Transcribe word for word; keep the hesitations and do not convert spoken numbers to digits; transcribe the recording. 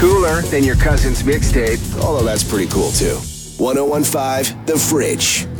cooler than your cousin's mixtape. Although that's pretty cool too. one oh one five The Fridge.